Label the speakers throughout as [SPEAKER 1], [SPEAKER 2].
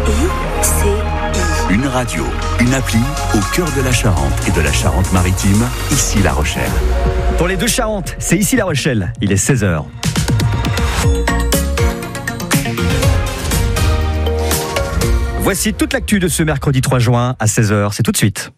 [SPEAKER 1] Une radio, une appli au cœur de la Charente et de la Charente-Maritime, ici La Rochelle.
[SPEAKER 2] Pour les deux Charentes, c'est ici La Rochelle. Il est 16h. Voici toute l'actu de ce mercredi 3 juin à 16h. C'est tout de suite.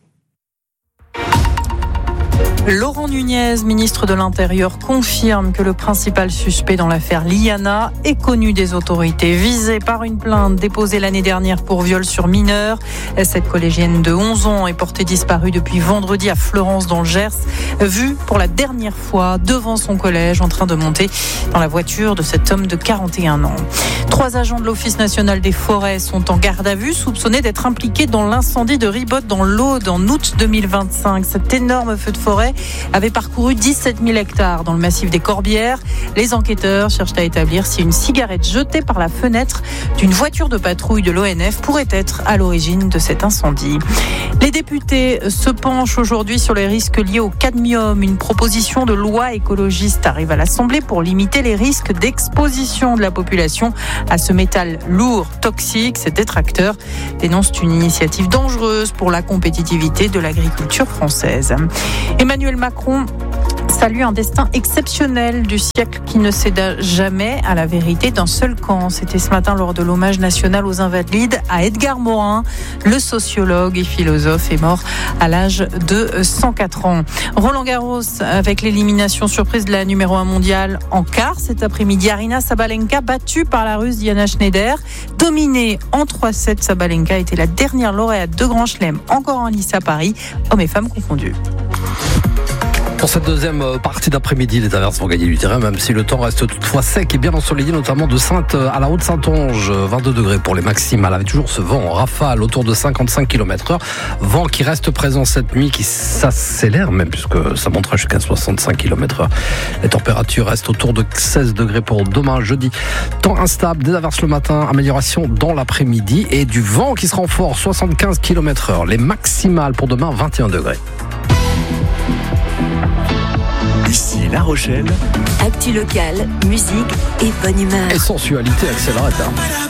[SPEAKER 3] Laurent Nunez, ministre de l'Intérieur, confirme que le principal suspect dans l'affaire Liana est connu des autorités, visé par une plainte déposée l'année dernière pour viol sur mineur. Cette collégienne de 11 ans est portée disparue depuis vendredi à Fleurance dans le Gers, vue pour la dernière fois devant son collège en train de monter dans la voiture de cet homme de 41 ans. 3 agents de l'Office national des forêts sont en garde à vue, soupçonnés d'être impliqués dans l'incendie de Ribotte dans l'Aude en août 2025. Cet énorme feu de forêt avait parcouru 17 000 hectares dans le massif des Corbières. Les enquêteurs cherchent à établir si une cigarette jetée par la fenêtre d'une voiture de patrouille de l'ONF pourrait être à l'origine de cet incendie. Les députés se penchent aujourd'hui sur les risques liés au cadmium. Une proposition de loi écologiste arrive à l'Assemblée pour limiter les risques d'exposition de la population à ce métal lourd, toxique. Ces détracteurs dénoncent une initiative dangereuse pour la compétitivité de l'agriculture française. Emmanuel Macron salue un destin exceptionnel du siècle qui ne céda jamais à la vérité d'un seul camp. C'était ce matin lors de l'hommage national aux Invalides à Edgar Morin. Le sociologue et philosophe est mort à l'âge de 104 ans. Roland Garros avec l'élimination surprise de la numéro 1 mondiale en quart. Cet après-midi, Aryna Sabalenka battue par la Russe Diana Schneider. Dominée en 3-7, Sabalenka était la dernière lauréate de Grand Chelem encore en lice à Paris, hommes et femmes confondus.
[SPEAKER 4] Pour cette deuxième partie d'après-midi, les averses vont gagner du terrain, même si le temps reste toutefois sec et bien ensoleillé, notamment de Sainte à la Haute-Saintonge. 22 degrés pour les maximales, avec toujours ce vent en rafale autour de 55 km/h. Vent qui reste présent cette nuit, qui s'accélère même, puisque ça montera jusqu'à 65 km/h. Les températures restent autour de 16 degrés pour demain, jeudi. Temps instable, des averses le matin, amélioration dans l'après-midi et du vent qui sera en fort, 75 km/h. Les maximales pour demain, 21 degrés.
[SPEAKER 1] Ici La Rochelle.
[SPEAKER 5] Actu locale, musique et bonne humeur.
[SPEAKER 4] Et sensualité accélérate.